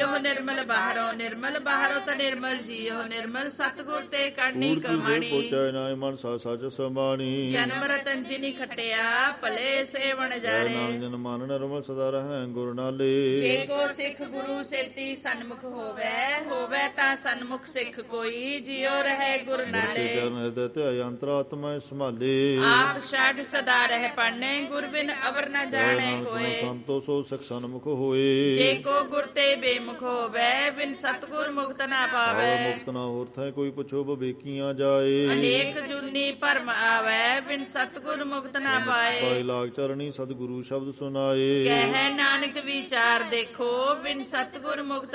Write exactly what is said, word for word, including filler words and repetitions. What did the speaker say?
JIO ਨਿਰਮਲ ਬਾਹਰੋਂ ਨਿਰਮਲ ਬਾਹਰੋਂ ਤਾਂ ਨਿਰਮਲ ਜੀਓ ਨਿਰਮਲ ਸਤਿਗੁਰ ਤੇ ਕਰਨੀ ਕਮਾਣੀ ਪੋਚੈ ਨਾਇ ਮਨ ਸਾ ਸਚ ਸਮਾਣੀ ਜਨਮ ਰਤਨ ਜਿਨੀ ਖਟਿਆ ਭਲੇ ਸੇਵਨ ਜਾਰੇ ਨਾਮ ਜਨ ਮਨ ਨਿਰਮਲ ਸਦਾ ਰਹੈ ਗੁਰ ਨਾਲੇ ਜੇ ਕੋ ਸਿੱਖ ਗੁਰੂ ਸੇਤੀ ਸਨਮੁਖ ਹੋਵੇ ਹੋਵੇ ਤਾਂ ਸਨਮੁਖ ਸਿੱਖ ਕੋਈ ਜਿਉ ਰਹੇ ਗੁਰ ਨਾਲੇ ਚਰਨ ਹਿਰਦੈ ਧਿਆਇ ਅੰਤਰਾਤਮਾ ਸੰਭਾਲੇ ਆਪ ਛੱਡ ਸਦਾ ਰਹਿ ਪੜਨੇ ਗੁਰ ਬਿਨ ਅਵਰ ਨ ਜਾਣੇ ਕੋਏ ਸੰਤੋ ਸੋ ਸਿੱਖ ਸਨਮੁਖ ਹੋਏ ਜੇ ਕੋ ਗੁਰ ਤੇ ਬੇਮੁਖ ਹੋਵੇ ਬਿਨ ਸਤਗੁਰ ਮੁਕਤ ਨਾ ਪਾਵੇ ਮੁਕਤ ਨਾ ਹੋਰ ਥੈ ਕੋਈ ਪੁੱਛੋ ਬਵੇਕੀਆਂ ਜਾਏ ਅਨੇਕ ਜੁਨੀ ਭਰਮ ਆਵੇ ਬਿਨ ਸਤਗੁਰ ਮੁਕਤ ਨਾ ਪਾਏ ਪਾਈ ਲਾਗ ਚਰਣੀ ਸਤਿਗੁਰੂ ਸ਼ਬਦ ਸੁਨਾਏ ਕਹਿ ਨਾਨਕ ਵਿਚਾਰ ਦੇਖੋ ਬਿਨ ਸਤਗੁਰ ਮੁਕਤ